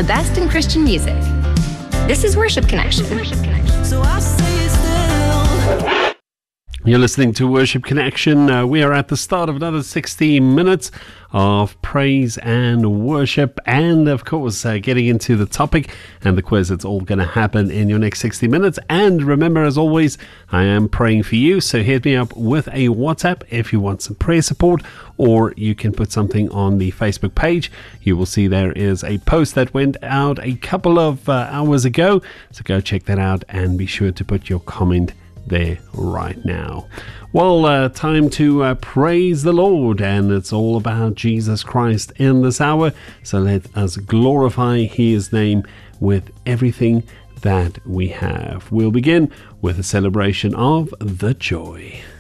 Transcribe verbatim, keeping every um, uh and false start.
the best in Christian music. This is Worship Connection. So I say still. You're listening to Worship Connection. Uh, we are at the start of another sixty minutes of praise and worship, and of course uh, getting into the topic and the quiz. It's all going to happen in your next sixty minutes. And remember, as always, I am praying for you, so hit me up with a WhatsApp if you want some prayer support, or you can put something on the Facebook page. You will see there is a post that went out a couple of uh, hours ago, so go check that out and be sure to put your comment there right now. Well, uh, time to uh, praise the Lord, and it's all about Jesus Christ in this hour. So let us glorify His name with everything that we have. We'll begin with a celebration of the joy.